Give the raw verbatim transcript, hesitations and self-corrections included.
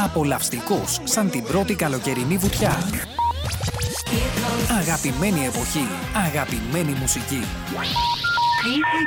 Απολαυστικός σαν την πρώτη καλοκαιρινή βουτιά. Αγαπημένη εποχή, αγαπημένη μουσική.